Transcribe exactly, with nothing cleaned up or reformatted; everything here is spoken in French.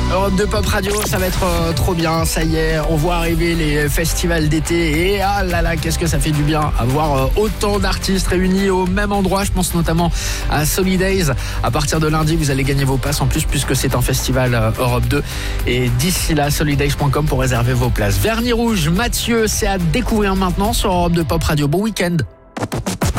Europe deux Pop Radio, ça va être euh, trop bien, ça y est, on voit arriver les festivals d'été et ah là là, qu'est-ce que ça fait du bien avoir euh, autant d'artistes réunis au même endroit. Je pense notamment à Solidays. À partir de lundi, vous allez gagner vos places en plus puisque c'est un festival euh, Europe deux. Et d'ici là, solidays point com pour réserver vos places. Vernis Rouge, Mathieu, c'est à découvrir maintenant sur Europe deux Pop Radio. Bon week-end.